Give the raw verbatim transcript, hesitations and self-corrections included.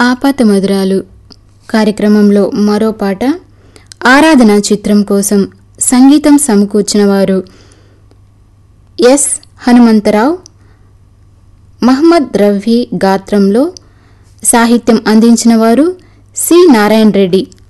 ఆపాత మధురాలు కార్యక్రమంలో మరో పాట ఆరాధన చిత్రం కోసం సంగీతం సమకూర్చిన వారు ఎస్ హనుమంతరావు, మహమ్మద్ రఫీ గాత్రంలో సాహిత్యం అందించిన వారు సి నారాయణ రెడ్డి.